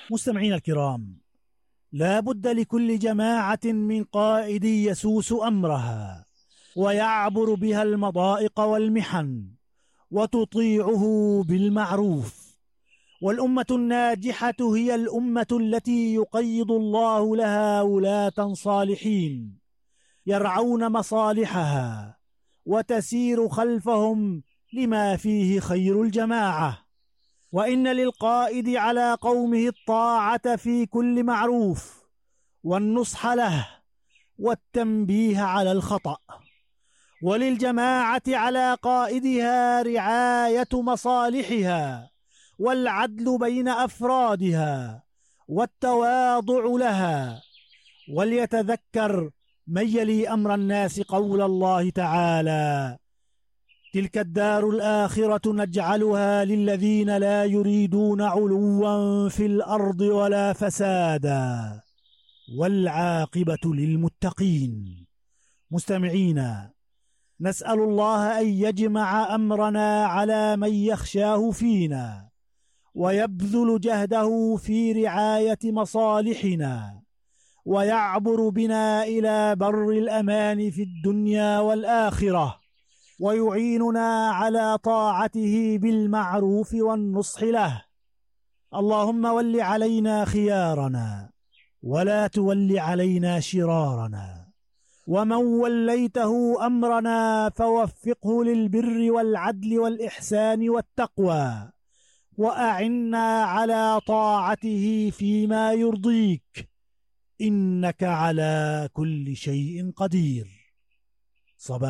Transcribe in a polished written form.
مستمعين الكرام، لا بد لكل جماعة من قائد يسوس أمرها ويعبر بها المضائق والمحن وتطيعه بالمعروف. والأمة الناجحة هي الأمة التي يقيض الله لها ولاة صالحين يرعون مصالحها وتسير خلفهم لما فيه خير الجماعة. وإن للقائد على قومه الطاعة في كل معروف والنصح له والتنبيه على الخطأ، وللجماعة على قائدها رعاية مصالحها والعدل بين أفرادها والتواضع لها. وليتذكر من يلي أمر الناس قول الله تعالى: تلك الدار الآخرة نجعلها للذين لا يريدون علوا في الأرض ولا فسادا والعاقبة للمتقين. مستمعين، نسأل الله أن يجمع أمرنا على من يخشاه فينا ويبذل جهده في رعاية مصالحنا ويعبر بنا إلى بر الأمان في الدنيا والآخرة، ويعيننا على طاعته بالمعروف والنصح له. اللهم ول علينا خيارنا ولا تول علينا شرارنا، ومن وليته أمرنا فوفقه للبر والعدل والإحسان والتقوى، وأعنا على طاعته فيما يرضيك، إنك على كل شيء قدير. صباح